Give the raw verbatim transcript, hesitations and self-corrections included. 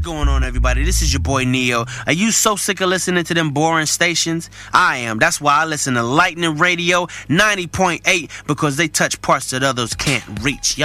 going on, everybody? This is your boy Neo. Are you so sick of listening to them boring stations? I am. That's why I listen to Lightning Radio ninety point eight, because they touch parts that others can't reach. Y'all